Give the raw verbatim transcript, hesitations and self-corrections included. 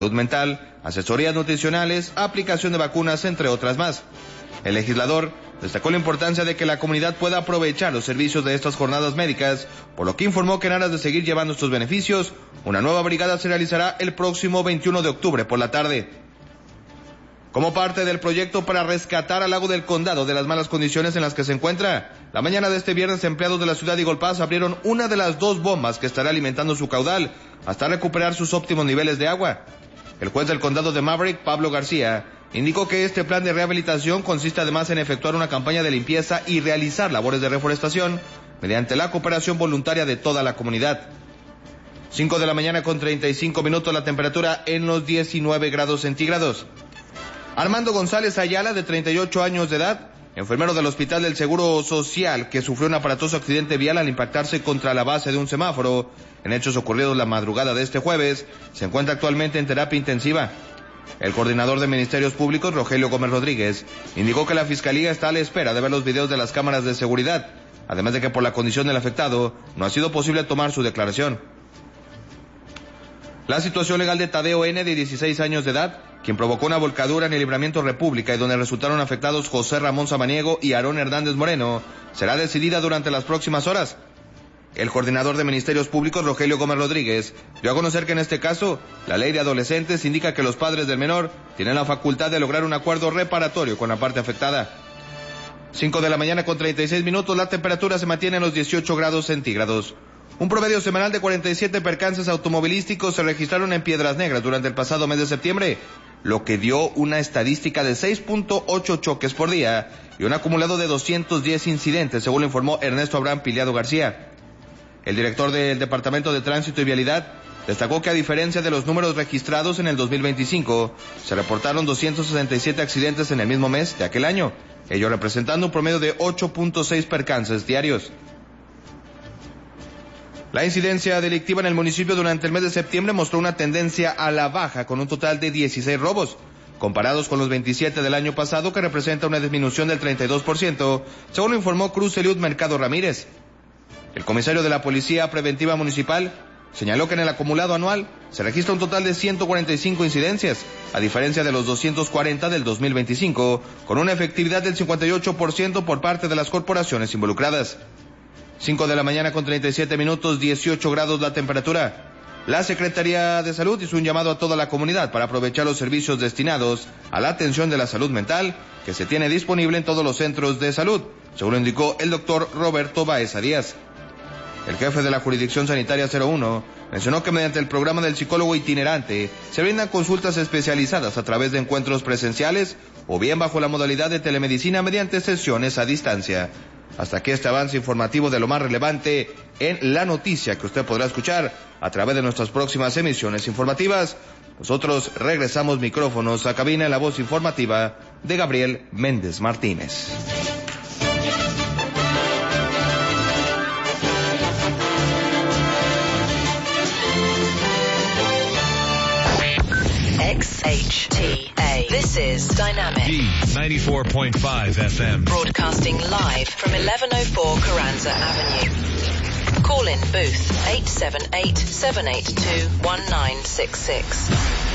salud mental, asesorías nutricionales, aplicación de vacunas, entre otras más. El legislador destacó la importancia de que la comunidad pueda aprovechar los servicios de estas jornadas médicas, por lo que informó que en aras de seguir llevando estos beneficios, una nueva brigada se realizará el próximo veintiuno de octubre por la tarde. Como parte del proyecto para rescatar al lago del Condado de las malas condiciones en las que se encuentra, la mañana de este viernes empleados de la ciudad de Eagle Pass abrieron una de las dos bombas que estará alimentando su caudal hasta recuperar sus óptimos niveles de agua. El juez del condado de Maverick, Pablo García, indicó que este plan de rehabilitación consiste además en efectuar una campaña de limpieza y realizar labores de reforestación mediante la cooperación voluntaria de toda la comunidad. cinco de la mañana con treinta y cinco minutos, la temperatura en los diecinueve grados centígrados. Armando González Ayala, de treinta y ocho años de edad, enfermero del Hospital del Seguro Social, que sufrió un aparatoso accidente vial al impactarse contra la base de un semáforo, en hechos ocurridos la madrugada de este jueves, se encuentra actualmente en terapia intensiva. El coordinador de Ministerios Públicos, Rogelio Gómez Rodríguez, indicó que la Fiscalía está a la espera de ver los videos de las cámaras de seguridad, además de que por la condición del afectado no ha sido posible tomar su declaración. La situación legal de Tadeo N., de dieciséis años de edad, quien provocó una volcadura en el Libramiento República y donde resultaron afectados José Ramón Samaniego y Aarón Hernández Moreno, será decidida durante las próximas horas. El coordinador de Ministerios Públicos, Rogelio Gómez Rodríguez, dio a conocer que en este caso, la ley de adolescentes indica que los padres del menor tienen la facultad de lograr un acuerdo reparatorio con la parte afectada. cinco de la mañana con treinta y seis minutos, la temperatura se mantiene en los dieciocho grados centígrados. Un promedio semanal de cuarenta y siete percances automovilísticos se registraron en Piedras Negras durante el pasado mes de septiembre, lo que dio una estadística de seis punto ocho choques por día y un acumulado de doscientos diez incidentes, según lo informó Ernesto Abraham Piliado García. El director del Departamento de Tránsito y Vialidad destacó que a diferencia de los números registrados en el dos mil veinticinco, se reportaron doscientos sesenta y siete accidentes en el mismo mes de aquel año, ello representando un promedio de ocho punto seis percances diarios. La incidencia delictiva en el municipio durante el mes de septiembre mostró una tendencia a la baja con un total de dieciséis robos, comparados con los veintisiete del año pasado, que representa una disminución del treinta y dos por ciento, según lo informó Cruz Eliud Mercado Ramírez. El comisario de la Policía Preventiva Municipal señaló que en el acumulado anual se registra un total de ciento cuarenta y cinco incidencias, a diferencia de los doscientos cuarenta del dos mil veinticinco, con una efectividad del cincuenta y ocho por ciento por parte de las corporaciones involucradas. cinco de la mañana con treinta y siete minutos, dieciocho grados la temperatura. La Secretaría de Salud hizo un llamado a toda la comunidad para aprovechar los servicios destinados a la atención de la salud mental que se tiene disponible en todos los centros de salud, según lo indicó el doctor Roberto Baeza Díaz. El jefe de la Jurisdicción Sanitaria cero uno mencionó que mediante el programa del psicólogo itinerante se brindan consultas especializadas a través de encuentros presenciales o bien bajo la modalidad de telemedicina mediante sesiones a distancia. Hasta aquí este avance informativo de lo más relevante en la noticia que usted podrá escuchar a través de nuestras próximas emisiones informativas. Nosotros regresamos micrófonos a cabina en la voz informativa de Gabriel Méndez Martínez. X H T A. This is Dynamic D ninety-four point five F M. Broadcasting live from eleven oh four Carranza Avenue. Call in booth eight seven eight, seven eight two, one nine six six.